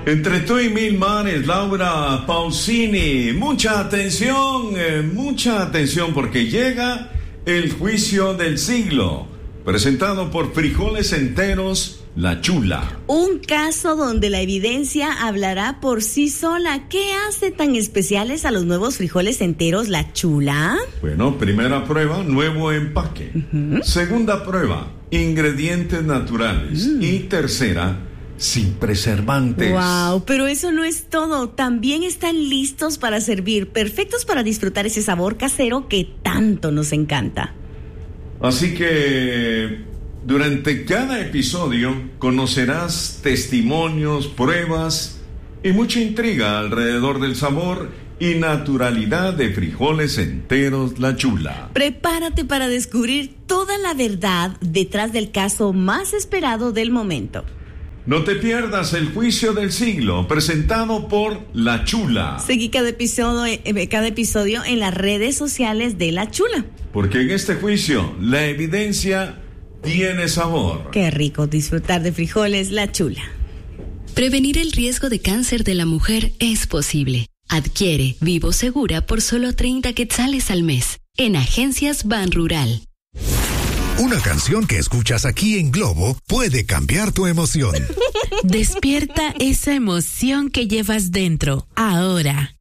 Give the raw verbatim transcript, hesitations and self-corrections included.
Entre tú y mil mares, Laura Pausini. Mucha atención, eh, mucha atención, porque llega el juicio del siglo, presentado por Frijoles Enteros, La Chula. Un caso donde la evidencia hablará por sí sola. ¿Qué hace tan especiales a los nuevos frijoles enteros, La Chula? Bueno, primera prueba, nuevo empaque. Uh-huh. Segunda prueba, ingredientes naturales. Uh. Y tercera, sin preservantes. Wow, pero eso no es todo. También están listos para servir, perfectos para disfrutar ese sabor casero que tanto nos encanta. Así que durante cada episodio conocerás testimonios, pruebas y mucha intriga alrededor del sabor y naturalidad de Frijoles Enteros, La Chula. Prepárate para descubrir toda la verdad detrás del caso más esperado del momento. No te pierdas el juicio del siglo, presentado por La Chula. Seguí cada episodio, eh, cada episodio en las redes sociales de La Chula. Porque en este juicio, la evidencia tiene sabor. Qué rico disfrutar de Frijoles, La Chula. Prevenir el riesgo de cáncer de la mujer es posible. Adquiere Vivo Segura por solo treinta quetzales al mes en Agencias Ban Rural. Una canción que escuchas aquí en Globo puede cambiar tu emoción. Despierta esa emoción que llevas dentro, ahora.